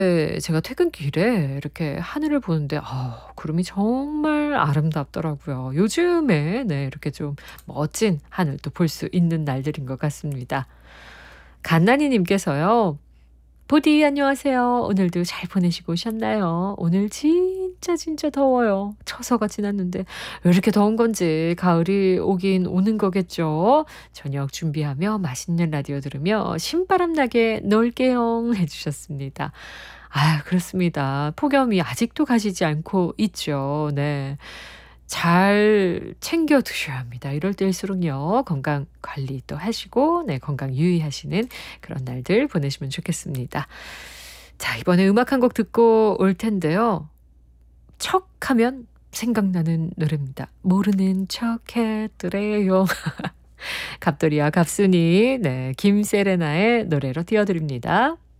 네, 제가 퇴근길에 이렇게 하늘을 보는데 구름이 정말 아름답더라고요. 요즘에 네 이렇게 좀 멋진 하늘도 볼 수 있는 날들인 것 같습니다. 간나니 님께서요. "부디 안녕하세요. 오늘도 잘 보내시고 오셨나요? 오늘 진짜 더워요. 처서가 지났는데 왜 이렇게 더운 건지 가을이 오긴 오는 거겠죠. 저녁 준비하며 맛있는 라디오 들으며 신바람 나게 놀게요." 해 주셨습니다. 그렇습니다. 폭염이 아직도 가시지 않고 있죠. 네. 잘 챙겨 드셔야 합니다. 이럴 때일수록요. 건강 관리 또 하시고 네 건강 유의하시는 그런 날들 보내시면 좋겠습니다. 자, 이번에 음악 한 곡 듣고 올 텐데요. 척하면 생각나는 노래입니다. 모르는 척 해드래요. 갑돌이와 갑순이 네 김세레나의 노래로 띄워 드립니다.